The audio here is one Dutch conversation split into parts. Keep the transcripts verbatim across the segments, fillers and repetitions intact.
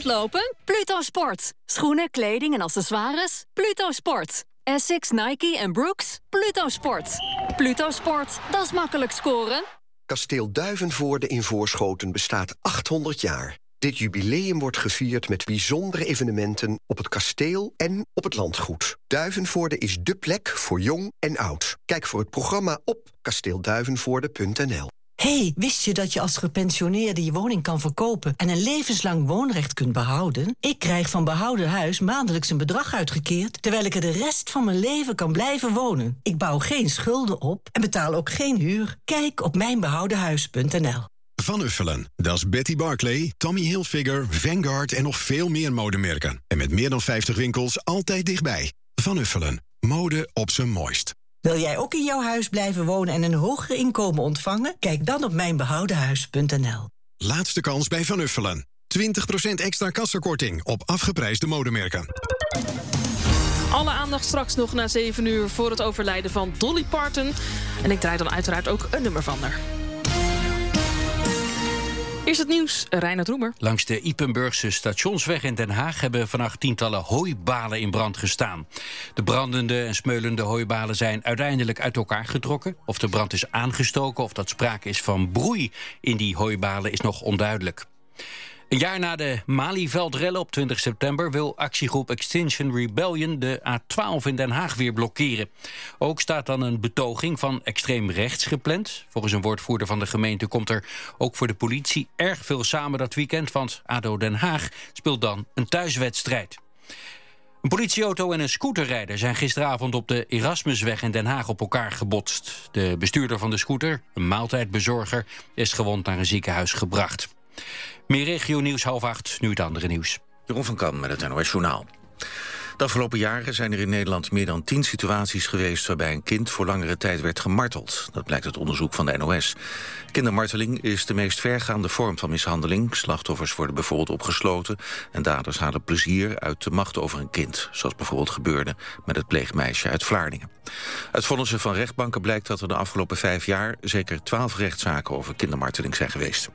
hardlopen? Pluto Sport. Schoenen, kleding en accessoires? Pluto Sport. Essex, Nike en Brooks? Pluto Sport. Pluto Sport, dat is makkelijk scoren. Kasteel Duivenvoorde in Voorschoten bestaat achthonderd jaar. Dit jubileum wordt gevierd met bijzondere evenementen op het kasteel en op het landgoed. Duivenvoorde is dé plek voor jong en oud. Kijk voor het programma op kasteelduivenvoorde punt n l. Hey, wist je dat je als gepensioneerde je woning kan verkopen en een levenslang woonrecht kunt behouden? Ik krijg van Behouden Huis maandelijks een bedrag uitgekeerd, terwijl ik er de rest van mijn leven kan blijven wonen. Ik bouw geen schulden op en betaal ook geen huur. Kijk op mijn behouden huis punt n l. Van Uffelen, dat is Betty Barclay, Tommy Hilfiger, Vanguard en nog veel meer modemerken. En met meer dan vijftig winkels altijd dichtbij. Van Uffelen, mode op zijn mooist. Wil jij ook in jouw huis blijven wonen en een hoger inkomen ontvangen? Kijk dan op mijn behouden huis punt n l. Laatste kans bij Van Uffelen. twintig procent extra kassakorting op afgeprijsde modemerken. Alle aandacht straks nog na zeven uur voor het overlijden van Dolly Parton. En ik draai dan uiteraard ook een nummer van haar. Eerst het nieuws, Reinhard Roemer. Langs de Ypenburgse Stationsweg in Den Haag hebben vannacht tientallen hooibalen in brand gestaan. De brandende en smeulende hooibalen zijn uiteindelijk uit elkaar getrokken. Of de brand is aangestoken of dat sprake is van broei in die hooibalen is nog onduidelijk. Een jaar na de Malieveld-rellen op twintig september... wil actiegroep Extinction Rebellion de A twaalf in Den Haag weer blokkeren. Ook staat dan een betoging van extreem rechts gepland. Volgens een woordvoerder van de gemeente komt er ook voor de politie erg veel samen dat weekend, want A D O Den Haag speelt dan een thuiswedstrijd. Een politieauto en een scooterrijder zijn gisteravond op de Erasmusweg in Den Haag op elkaar gebotst. De bestuurder van de scooter, een maaltijdbezorger, is gewond naar een ziekenhuis gebracht. Meer regio-nieuws half acht, nu het andere nieuws. Jeroen van Kan met het N O S Journaal. De afgelopen jaren zijn er in Nederland meer dan tien situaties geweest waarbij een kind voor langere tijd werd gemarteld. Dat blijkt uit onderzoek van de N O S. Kindermarteling is de meest vergaande vorm van mishandeling. Slachtoffers worden bijvoorbeeld opgesloten en daders halen plezier uit de macht over een kind. Zoals bijvoorbeeld gebeurde met het pleegmeisje uit Vlaardingen. Uit vonnissen van rechtbanken blijkt dat er de afgelopen vijf jaar zeker twaalf rechtszaken over kindermarteling zijn geweest.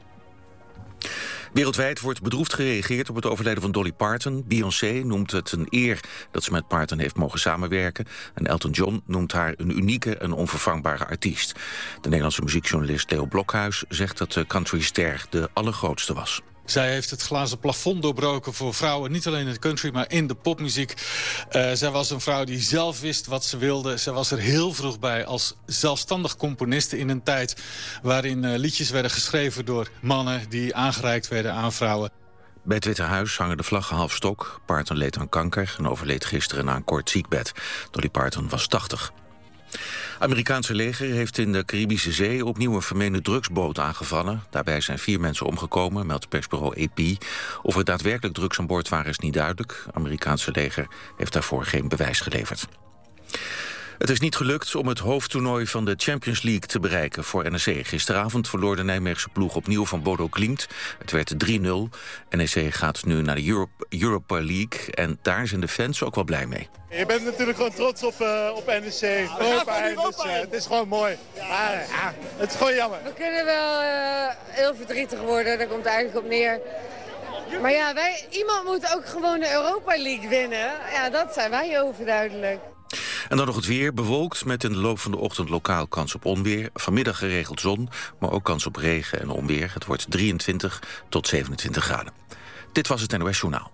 Wereldwijd wordt bedroefd gereageerd op het overlijden van Dolly Parton. Beyoncé noemt het een eer dat ze met Parton heeft mogen samenwerken. En Elton John noemt haar een unieke en onvervangbare artiest. De Nederlandse muziekjournalist Leo Blokhuis zegt dat de countryster de allergrootste was. Zij heeft het glazen plafond doorbroken voor vrouwen. Niet alleen in de country, maar in de popmuziek. Uh, zij was een vrouw die zelf wist wat ze wilde. Zij was er heel vroeg bij als zelfstandig componiste in een tijd waarin uh, liedjes werden geschreven door mannen die aangereikt werden aan vrouwen. Bij het Witte Huis hangen de vlaggen half stok. Parton leed aan kanker en overleed gisteren na een kort ziekbed. Dolly Parton was tachtig. Het Amerikaanse leger heeft in de Caribische Zee opnieuw een vermeende drugsboot aangevallen. Daarbij zijn vier mensen omgekomen, meldt persbureau A P. Of er daadwerkelijk drugs aan boord waren is niet duidelijk. Het Amerikaanse leger heeft daarvoor geen bewijs geleverd. Het is niet gelukt om het hoofdtoernooi van de Champions League te bereiken voor N E C. Gisteravond verloor de Nijmeegse ploeg opnieuw van Bodo Glimt. Het werd drie nul. N E C gaat nu naar de Europe, Europa League en daar zijn de fans ook wel blij mee. Je bent natuurlijk gewoon trots op, uh, op N E C. Europa, dus, uh, het is gewoon mooi. Maar uh, ja, het is gewoon jammer. We kunnen wel uh, heel verdrietig worden, daar komt het eigenlijk op neer. Maar ja, wij, iemand moet ook gewoon de Europa League winnen. Ja, dat zijn wij overduidelijk. En dan nog het weer, bewolkt met in de loop van de ochtend lokaal kans op onweer. Vanmiddag geregeld zon, maar ook kans op regen en onweer. Het wordt drieëntwintig tot zevenentwintig graden. Dit was het N O S Journaal.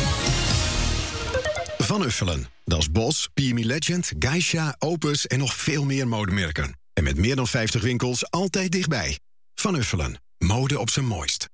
Van Uffelen, dat is Bos, P M E Legend, Geisha, Opus en nog veel meer modemerken. En met meer dan vijftig winkels altijd dichtbij. Van Uffelen, mode op zijn mooist.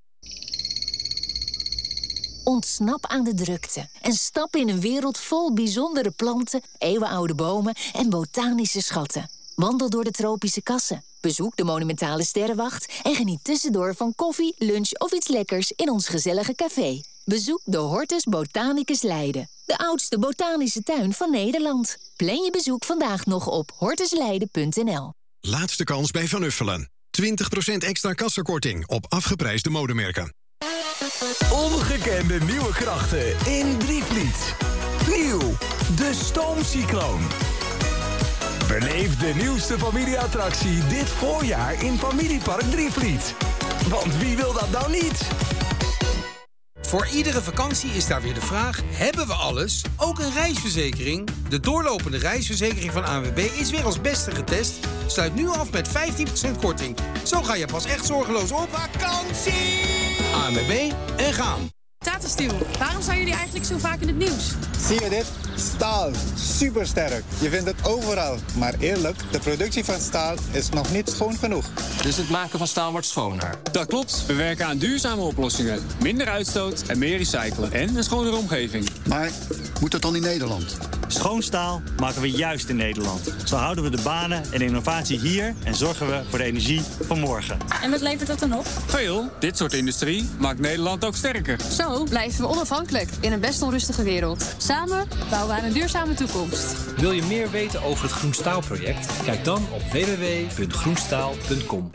Ontsnap aan de drukte en stap in een wereld vol bijzondere planten, eeuwenoude bomen en botanische schatten. Wandel door de tropische kassen, bezoek de monumentale sterrenwacht en geniet tussendoor van koffie, lunch of iets lekkers in ons gezellige café. Bezoek de Hortus Botanicus Leiden, de oudste botanische tuin van Nederland. Plan je bezoek vandaag nog op hortusleiden punt n l. Laatste kans bij Van Uffelen. twintig procent extra kassakorting op afgeprijsde modemerken. Ongekende nieuwe krachten in Drievliet. Nieuw, de Stoomcycloon. Beleef de nieuwste familieattractie dit voorjaar in Familiepark Drievliet. Want wie wil dat nou niet? Voor iedere vakantie is daar weer de vraag: hebben we alles? Ook een reisverzekering? De doorlopende reisverzekering van A N W B is weer als beste getest. Sluit nu af met vijftien procent korting. Zo ga je pas echt zorgeloos op vakantie. A N W B en gaan. Tata Steel, waarom zijn jullie eigenlijk zo vaak in het nieuws? Zie je dit? Staal. Supersterk. Je vindt het overal. Maar eerlijk, de productie van staal is nog niet schoon genoeg. Dus het maken van staal wordt schoner? Dat klopt. We werken aan duurzame oplossingen. Minder uitstoot en meer recyclen. En een schonere omgeving. Maar moet dat dan in Nederland? Schoon staal maken we juist in Nederland. Zo houden we de banen en de innovatie hier en zorgen we voor de energie van morgen. En wat levert dat dan op? Veel. Dit soort industrie maakt Nederland ook sterker. Zo blijven we onafhankelijk in een best onrustige wereld. Samen bouwen we aan een duurzame toekomst. Wil je meer weten over het Groen Staal-project? Kijk dan op w w w punt groenstaal punt com.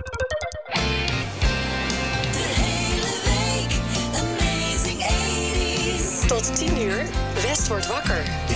Tot tien uur, West wordt wakker.